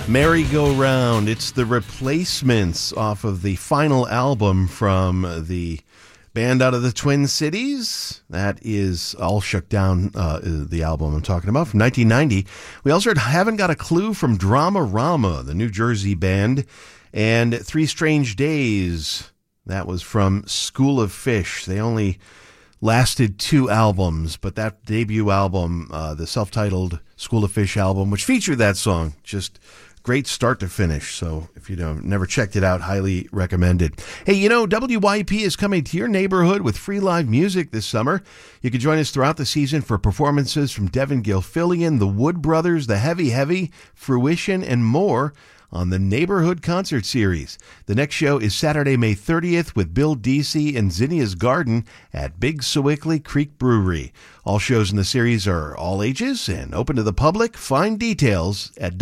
Merry-Go-Round. It's the Replacements off of the final album from the band out of the Twin Cities. That is All Shook Down, the album I'm talking about, from 1990. We also heard Haven't Got a Clue from Dramarama, the New Jersey band, and Three Strange Days. That was from School of Fish. They only lasted 2 albums, but that debut album, the self-titled School of Fish album, which featured that song, just great start to finish. So if you never checked it out, highly recommended. Hey, WYEP is coming to your neighborhood with free live music this summer. You can join us throughout the season for performances from Devin Gilfillian, the Wood Brothers, the Heavy Heavy, Fruition, and more on the Neighborhood Concert Series. The next show is Saturday, May 30th with Bill Deasy and Zinnia's Garden at Big Sewickley Creek Brewery. All shows in the series are all ages and open to the public. Find details at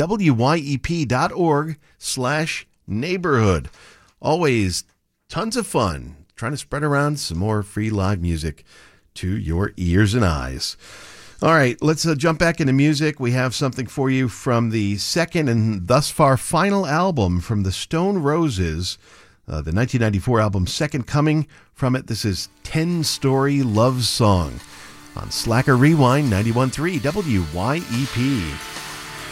wyep.org/neighborhood. Always tons of fun trying to spread around some more free live music to your ears and eyes. All right, let's jump back into music. We have something for you from the second and thus far final album from the Stone Roses, the 1994 album Second Coming. From it, this is 10-Story Love Song on Slacker Rewind 91.3 WYEP.